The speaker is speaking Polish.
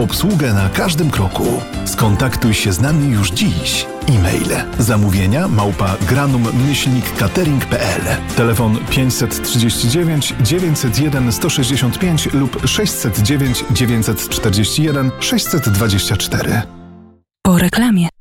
obsługę na każdym kroku. Skontaktuj się z nami już dziś. E-mail zamówienia@granum-catering.pl. Telefon 539 901 165 lub 609 941 624. Po reklamie.